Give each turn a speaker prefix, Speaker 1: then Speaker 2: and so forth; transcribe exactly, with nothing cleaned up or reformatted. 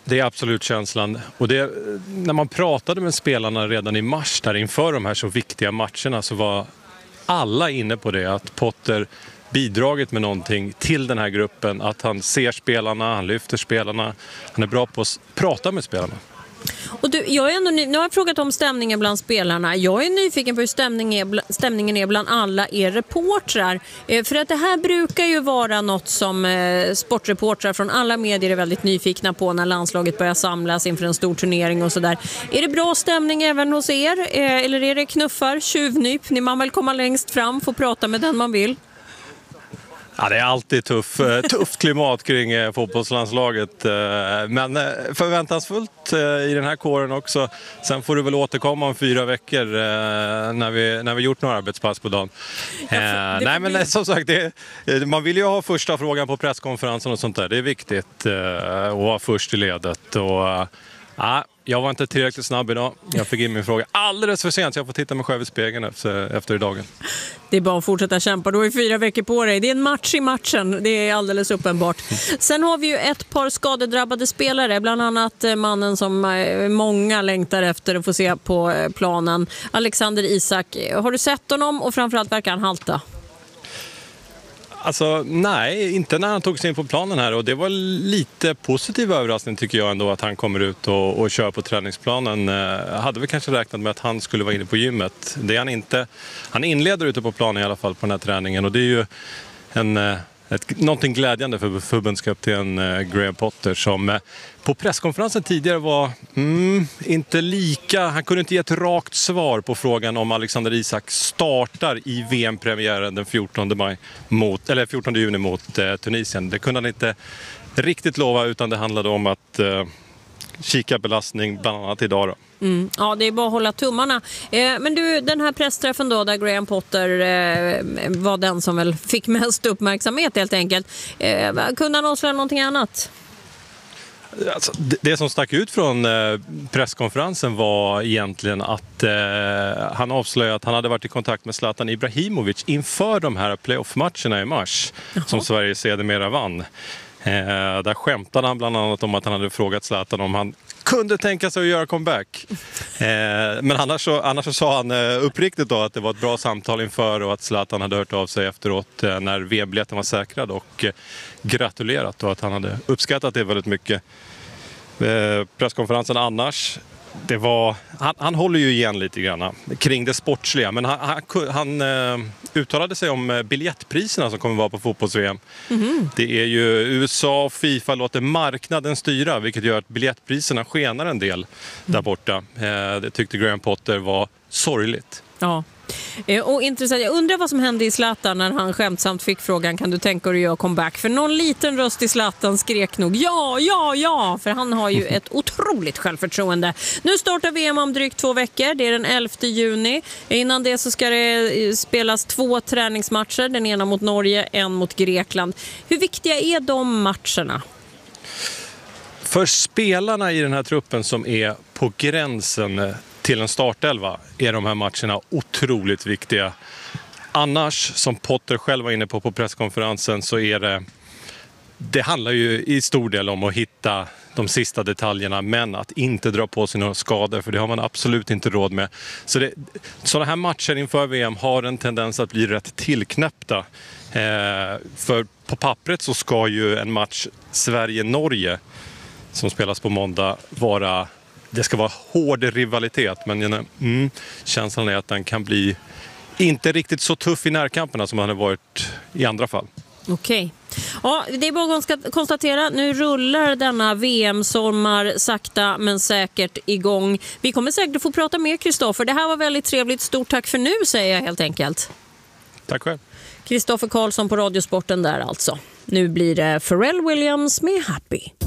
Speaker 1: det är absolut känslan. Och det, när man pratade med spelarna redan i mars där inför de här så viktiga matcherna så var alla inne på det, att Potter bidragit med någonting till den här gruppen, att han ser spelarna, han lyfter spelarna, han är bra på att prata med spelarna.
Speaker 2: Och du, jag är ändå ny, nu har jag frågat om stämningen bland spelarna. Jag är nyfiken på hur stämningen är, stämningen är bland alla er reportrar. Eh, för att det här brukar ju vara något som eh, sportreportrar från alla medier är väldigt nyfikna på när landslaget börjar samlas inför en stor turnering och sådär. Är det bra stämning även hos er? Eh, eller är det knuffar, tjuvnyp? Ni man väl komma längst fram, få prata med den man vill?
Speaker 1: Ja, det är alltid tuff, tufft klimat kring fotbollslandslaget, men förväntansfullt i den här kåren också. Sen får du väl återkomma om fyra veckor när vi, när vi gjort några arbetspass på dagen. Ja, det, Nej men bli... som sagt, det, man vill ju ha första frågan på presskonferensen och sånt där. Det är viktigt att vara först i ledet. Och, ja, jag var inte tillräckligt snabb idag. Jag fick in min fråga alldeles för sent så jag får titta mig själv i spegeln efter, efter dagen. Det är
Speaker 2: bara att fortsätta kämpa. Du har ju fyra veckor på dig. Det är en match i matchen. Det är alldeles uppenbart. Sen har vi ju ett par skadedrabbade spelare. Bland annat mannen som många längtar efter att få se på planen. Alexander Isak. Har du sett honom och framförallt verkar han halta?
Speaker 1: Alltså nej, inte när han tog sig in på planen här, och det var lite positiv överraskning tycker jag ändå att han kommer ut och, och kör på träningsplanen. Jag hade väl kanske räknat med att han skulle vara inne på gymmet. Det är han inte. Han inleder ute på planen i alla fall på den här träningen, och det är ju en, ett, någonting glädjande för förbundskapten Graham Potter som på presskonferensen tidigare var mm, inte lika, han kunde inte ge ett rakt svar på frågan om Alexander Isak startar i V M-premiären den fjortonde maj mot, eller fjortonde juni mot eh, Tunisien. Det kunde han inte riktigt lova, utan det handlade om att eh, kika belastning bland annat idag då.
Speaker 2: Mm. Ja, det är bara att hålla tummarna. Eh, men du, den här pressträffen då där Graham Potter eh, var den som väl fick mest uppmärksamhet helt enkelt. Eh, kunde han avslöja någonting annat?
Speaker 1: Alltså, det som stack ut från eh, presskonferensen var egentligen att eh, han avslöjade att han hade varit i kontakt med Zlatan Ibrahimovic inför de här playoff-matcherna i mars. Jaha. Som Sverige sedermera vann. Eh, där skämtade han bland annat om att han hade frågat Zlatan om han kunde tänka sig att göra comeback. Eh, men annars så, annars så sa han eh, uppriktigt då att det var ett bra samtal inför och att Zlatan hade hört av sig efteråt eh, när V M-biljetten var säkrad och eh, gratulerat och att han hade uppskattat det väldigt mycket. Eh, presskonferensen annars, det var, han, han håller ju igen lite grann kring det sportsliga, men han, han, han eh, uttalade sig om biljettpriserna som kommer vara på fotbolls-V M. Mm-hmm. Det är ju U S A och FIFA låter marknaden styra, vilket gör att biljettpriserna skenar en del där borta. Eh, det tyckte Graham Potter var sorgligt.
Speaker 2: Ja. Och intressant. Jag undrar vad som hände i Zlatan när han skämtsamt fick frågan, kan du tänka dig att göra comeback? För någon liten röst i Zlatan skrek nog ja, ja, ja, för han har ju ett otroligt självförtroende. Nu startar V M om drygt två veckor, det är den elfte juni. Innan det så ska det spelas två träningsmatcher, den ena mot Norge, en mot Grekland. Hur viktiga är de matcherna?
Speaker 1: För spelarna i den här truppen som är på gränsen till en startelva är de här matcherna otroligt viktiga. Annars, som Potter själv var inne på på presskonferensen, så är det, det handlar ju i stor del om att hitta de sista detaljerna, men att inte dra på sig några skador, för det har man absolut inte råd med. Så det, sådana här matcher inför V M har en tendens att bli rätt tillknäppta. Eh, för på pappret så ska ju en match Sverige-Norge som spelas på måndag vara, det ska vara hård rivalitet, men mm, känslan är att den kan bli inte riktigt så tuff i närkamperna som den har varit i andra fall.
Speaker 2: Okej. Ja, det är bara att konstatera, nu rullar denna V M-sommar sakta men säkert igång. Vi kommer säkert att få prata med Kristoffer. Det här var väldigt trevligt. Stort tack för nu, säger jag helt enkelt.
Speaker 1: Tack själv.
Speaker 2: Kristoffer Karlsson på Radiosporten där alltså. Nu blir det Pharrell Williams med Happy.